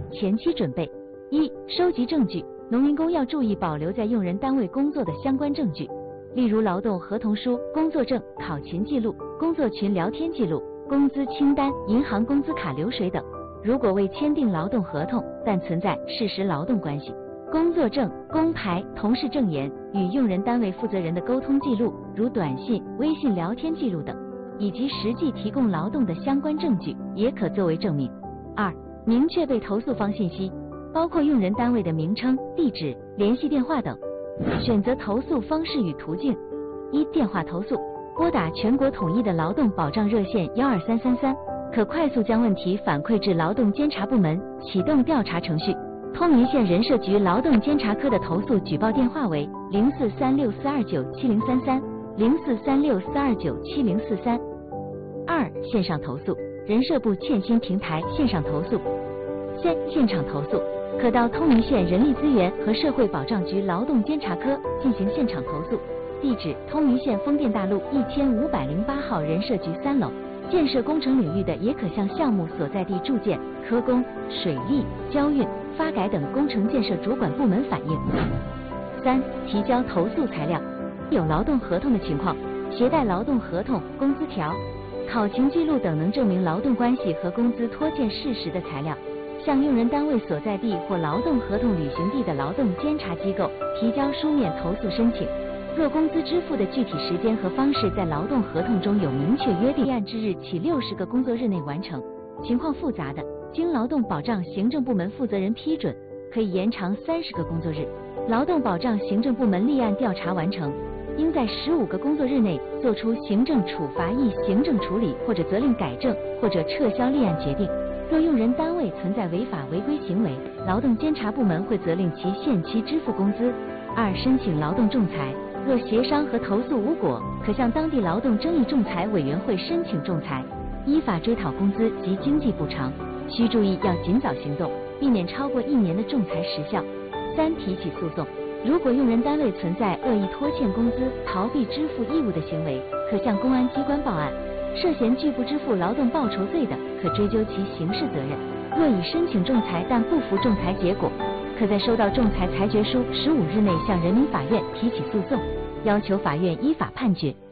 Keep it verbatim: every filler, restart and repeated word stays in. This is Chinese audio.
前期准备：一、收集证据。农民工要注意保留在用人单位工作的相关证据，例如劳动合同书、工作证、考勤记录、工作群聊天记录、工资清单、银行工资卡流水等。如果未签订劳动合同，但存在事实劳动关系，工作证、工牌、同事证言与用人单位负责人的沟通记录，如短信、微信聊天记录等，以及实际提供劳动的相关证据，也可作为证明。二、明确被投诉方信息，包括用人单位的名称、地址、联系电话等。选择投诉方式与途径：一、电话投诉，拨打全国统一的劳动保障热线幺二三三三，可快速将问题反馈至劳动监察部门，启动调查程序。通民县人社局劳动监察科的投诉举报电话为零四三六四二九七零三三、零四三六四二九七零四三。二、线上投诉，人社部欠薪平台线上投诉。三、现场投诉，可到通民县人力资源和社会保障局劳动监察科进行现场投诉，地址通民县丰店大路一千五百零八号人社局三楼。建设工程领域的也可向项目所在地住建、科工、水利、交运、发改等工程建设主管部门反映。三、提交投诉材料，有劳动合同的情况，携带劳动合同、工资条、考勤记录等能证明劳动关系和工资拖欠事实的材料，向用人单位所在地或劳动合同履行地的劳动监察机构提交书面投诉申请。若工资支付的具体时间和方式在劳动合同中有明确约定，立案之日起六十个工作日内完成。情况复杂的，经劳动保障行政部门负责人批准，可以延长三十个工作日。劳动保障行政部门立案调查完成，应在十五个工作日内作出行政处罚役行政处理或者责令改正或者撤销立案决定。若用人单位存在违法违规行为，劳动监察部门会责令其限期支付工资。二、申请劳动仲裁，若协商和投诉无果，可向当地劳动争议仲裁委员会申请仲裁，依法追讨工资及经济补偿。需注意要尽早行动，避免超过一年的仲裁时效。三、提起诉讼，如果用人单位存在恶意拖欠工资、逃避支付义务的行为，可向公安机关报案。涉嫌拒不支付劳动报酬罪的，可追究其刑事责任。若已申请仲裁但不服仲裁结果，可在收到仲裁裁决书十五日内向人民法院提起诉讼，要求法院依法判决。